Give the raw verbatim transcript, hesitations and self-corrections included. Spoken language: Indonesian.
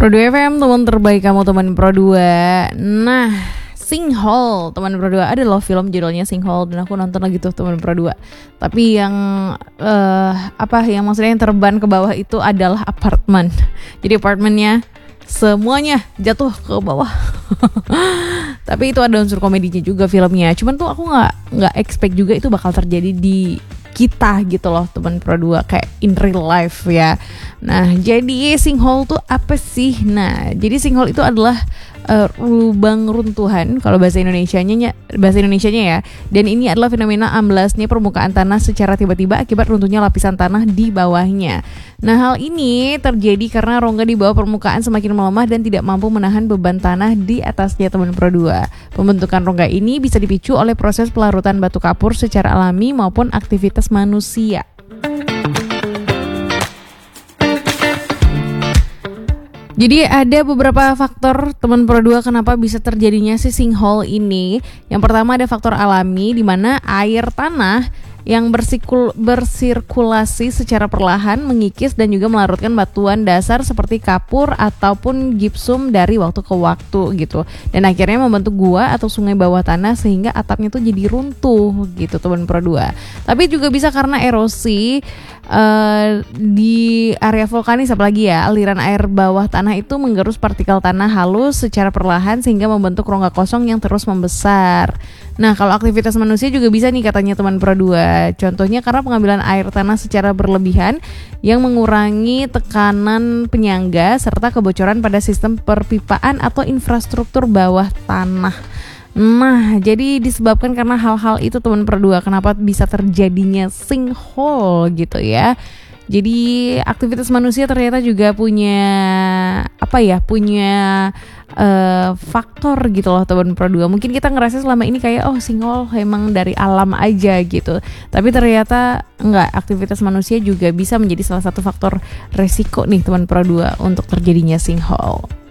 Pro dua F M, teman terbaik kamu, teman Pro dua. Nah, Sinkhole, teman Pro dua. Ada loh film judulnya Sinkhole, dan aku nonton lagi tuh teman Pro dua. Tapi yang uh, apa yang maksudnya yang terban ke bawah itu adalah apartemen. Jadi apartemennya semuanya jatuh ke bawah. Tapi itu ada unsur komedinya juga filmnya. Cuman tuh aku nggak nggak expect juga itu bakal terjadi di kita gitu loh, teman Pro dua, kayak in real life ya. Nah, jadi sinkhole tuh apa sih? Nah, jadi sinkhole itu adalah uh, lubang runtuhan kalau bahasa Indonesianya bahasa Indonesianya ya. Dan ini adalah fenomena amblasnya permukaan tanah secara tiba-tiba akibat runtuhnya lapisan tanah di bawahnya. Nah, hal ini terjadi karena rongga di bawah permukaan semakin melemah dan tidak mampu menahan beban tanah di atasnya, teman Pro dua. Pembentukan rongga ini bisa dipicu oleh proses pelarutan batu kapur secara alami maupun aktivitas manusia. Jadi ada beberapa faktor, teman Pro dua, kenapa bisa terjadinya si sinkhole ini. Yang pertama ada faktor alami, di mana air tanah yang bersikul, bersirkulasi secara perlahan mengikis dan juga melarutkan batuan dasar seperti kapur ataupun gipsum dari waktu ke waktu gitu. Dan akhirnya membentuk gua atau sungai bawah tanah sehingga atapnya tuh jadi runtuh gitu, teman Pro dua. Tapi juga bisa karena erosi uh, di area vulkanis, apalagi ya aliran air bawah tanah itu menggerus partikel tanah halus secara perlahan sehingga membentuk rongga kosong yang terus membesar. Nah, kalau aktivitas manusia juga bisa nih katanya teman Pro dua. Contohnya karena pengambilan air tanah secara berlebihan yang mengurangi tekanan penyangga serta kebocoran pada sistem perpipaan atau infrastruktur bawah tanah. Nah, jadi disebabkan karena hal-hal itu, teman Pro dua, kenapa bisa terjadinya sinkhole gitu ya. Jadi aktivitas manusia ternyata juga punya apa ya, punya uh, faktor gitu loh, teman Pro dua. Mungkin kita ngerasa selama ini kayak oh sinkhole emang dari alam aja gitu. Tapi ternyata enggak, aktivitas manusia juga bisa menjadi salah satu faktor resiko nih, teman Pro dua, untuk terjadinya sinkhole.